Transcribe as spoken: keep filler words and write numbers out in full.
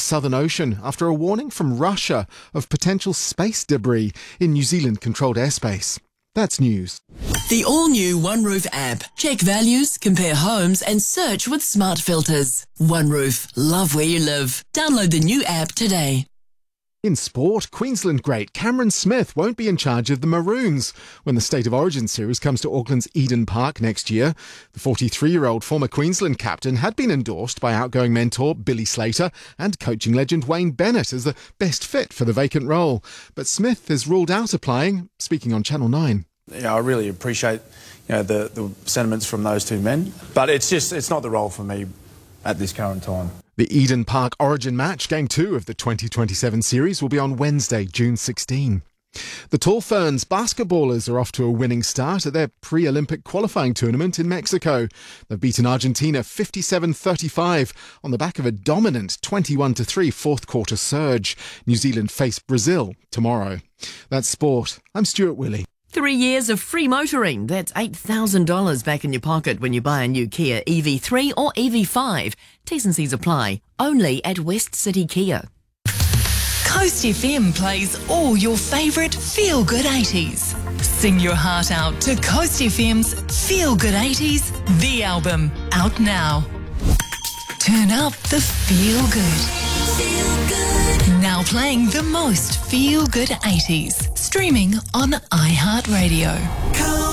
Southern Ocean after a warning from Russia of potential space debris in New Zealand-controlled airspace. That's news. The all-new OneRoof app. Check values, compare homes and search with smart filters. OneRoof. Love where you live. Download the new app today. In sport, Queensland great Cameron Smith won't be in charge of the Maroons when the State of Origin series comes to Auckland's Eden Park next year. The forty-three-year-old former Queensland captain had been endorsed by outgoing mentor Billy Slater and coaching legend Wayne Bennett as the best fit for the vacant role. But Smith is ruled out applying, speaking on Channel nine. Yeah, I really appreciate you know, the, the sentiments from those two men, but it's just it's not the role for me at this current time. The Eden Park Origin match, Game two of the twenty twenty-seven series, will be on Wednesday, June sixteenth. The Tall Ferns basketballers are off to a winning start at their pre-Olympic qualifying tournament in Mexico. They've beaten Argentina fifty-seven thirty-five on the back of a dominant twenty-one to three fourth quarter surge. New Zealand face Brazil tomorrow. That's sport. I'm Stuart Willey. Three years of free motoring. That's eight thousand dollars back in your pocket when you buy a new Kia E V three or E V five. T's and C's apply. Only at West City Kia. Coast F M plays all your favourite feel-good eighties. Sing your heart out to Coast F M's Feel Good eighties, the album, out now. Turn up the feel good. Feel good. Now playing the most feel-good eighties. Streaming on iHeartRadio.